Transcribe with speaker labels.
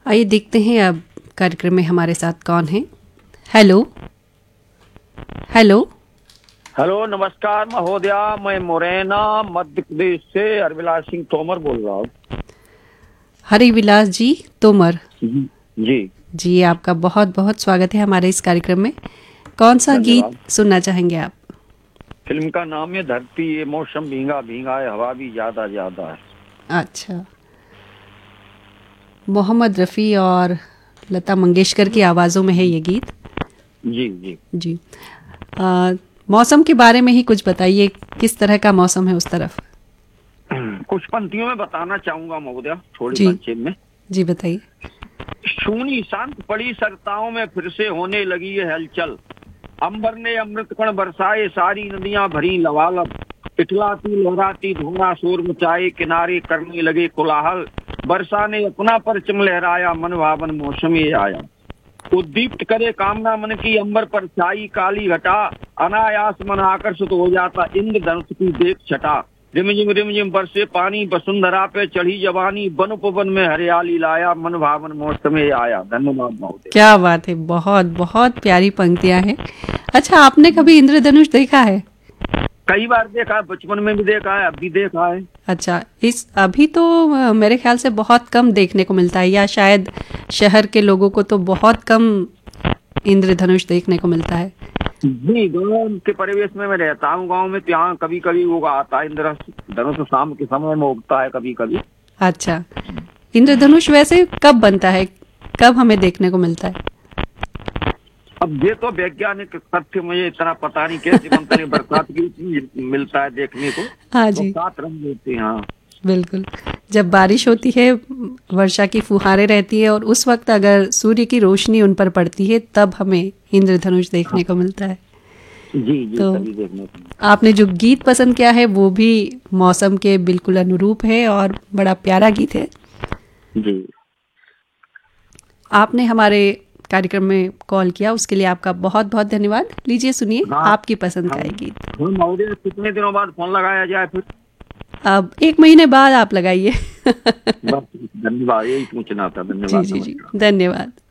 Speaker 1: आइए देखते हैं अब कार्यक्रम में हमारे साथ कौन है। Hello hello.
Speaker 2: हेलो, नमस्कार महोदया। मैं मुरैना मध्य प्रदेश से हरविलास सिंह तोमर बोल रहा हूँ।
Speaker 1: हरिविलास जी तोमर
Speaker 2: जी,
Speaker 1: जी, आपका बहुत बहुत स्वागत है हमारे इस कार्यक्रम में। कौन सा गीत
Speaker 2: धन्यवाद।
Speaker 1: सुनना चाहेंगे आप?
Speaker 2: फिल्म का नाम है धरती, ये मौसम भींगा भींगा है, हवा भी ज्यादा ज्यादा है।
Speaker 1: अच्छा, मोहम्मद रफ़ी और लता मंगेशकर की आवाज़ों में है ये गीत।
Speaker 2: जी जी।
Speaker 1: जी। मौसम के बारे में ही कुछ बताइए, किस तरह का मौसम है उस तरफ?
Speaker 2: कुछ पंक्तियों में बताना चाहूंगा महोदया, थोड़ी
Speaker 1: जी
Speaker 2: संक्षेप में।
Speaker 1: जी बताइए।
Speaker 2: सूनी शांत पड़ी सरताओं में फिर से होने लगी है हलचल। अंबर ने अमृत कण बरसाए, सारी नदियां भरी लबालब। इठलाती लहराती धुआं शोर मचाए, किनारे करने लगे कोलाहल। वर्षा ने अपना परचम लहराया, मन भावन मौसम ये आया। उद्दीप्त करे कामना मन की, अंबर पर छाई काली घटा। अनायास मन आकर्षित हो जाता, इंद्रधनुष की देख छटा। रिमझिम रिमझिम बरसे पानी, वसुंधरा पे चढ़ी जवानी। वन उपवन में हरियाली लाया, मन भावन मौसम ये आया। धन्यवाद महोदय।
Speaker 1: क्या बात है, बहुत बहुत प्यारी पंक्तियां हैं। अच्छा, आपने कभी इंद्रधनुष देखा है?
Speaker 2: कई बार देखा है, बचपन में भी देखा है, अब भी देखा है।
Speaker 1: अच्छा, इस अभी तो मेरे ख्याल से बहुत कम देखने को मिलता है, या शायद शहर के लोगों को तो बहुत कम इंद्रधनुष देखने को मिलता है।
Speaker 2: जी, गाँव के परिवेश में मैं रहता हूँ। गाँव में तो यहाँ कभी कभी वो आता है इंद्रधनुष, शाम के समय में उगता है कभी कभी।
Speaker 1: अच्छा, इंद्रधनुष वैसे कब बनता है, कब हमें देखने को मिलता है?
Speaker 2: अब ये तो वैज्ञानिक तथ्य मुझे इतना पता नहीं कैसे बनता है। बरसात की मिलता है देखने को।
Speaker 1: हाँ
Speaker 2: तो
Speaker 1: जी,
Speaker 2: 7 रंग होते हैं। हाँ
Speaker 1: बिल्कुल। जब बारिश होती है, वर्षा की फुहारें रहती है और उस वक्त अगर सूर्य की रोशनी उन पर पड़ती है, तब हमें इंद्रधनुष देखने को मिलता है।
Speaker 2: जी जी,
Speaker 1: तो
Speaker 2: तभी देखने को।
Speaker 1: आपने जो गीत पसंद किया है वो भी मौसम के बिल्कुल अनुरूप है और बड़ा प्यारा गीत है।
Speaker 2: जी
Speaker 1: आपने हमारे कार्यक्रम में कॉल किया, उसके लिए आपका बहुत बहुत धन्यवाद। लीजिए, सुनिए
Speaker 2: हाँ
Speaker 1: आपकी पसंद का
Speaker 2: हाँ
Speaker 1: ये गीत।
Speaker 2: हाँ महोदय, कितने दिनों बाद फोन लगाया जाए फिर?
Speaker 1: अब 1 महीने बाद आप लगाइए।
Speaker 2: बस, धन्यवाद, यही पूछना था।
Speaker 1: जी
Speaker 2: धन्यवाद,
Speaker 1: जी जी,
Speaker 2: नमस्कार।
Speaker 1: धन्यवाद।